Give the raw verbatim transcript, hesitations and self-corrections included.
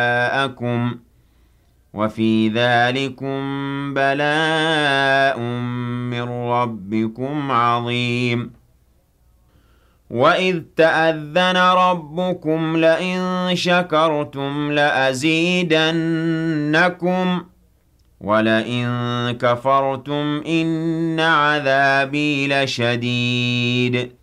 آءكم وفي ذلكم بلاء من ربكم عظيم وإذ تأذن ربكم لئن شكرتم لأزيدنكم ولئن كفرتم إن عذابي لشديد